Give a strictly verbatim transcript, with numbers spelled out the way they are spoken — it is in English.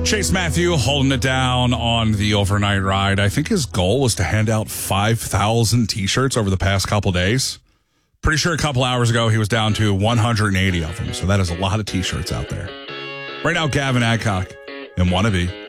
Chase Matthew holding it down on the overnight ride. I think his goal was to hand out five thousand T-shirts over the past couple days. Pretty sure a couple hours ago he was down to one hundred eighty of them. So that is a lot of T-shirts out there. Right now, Gavin Adcock and Wannabe.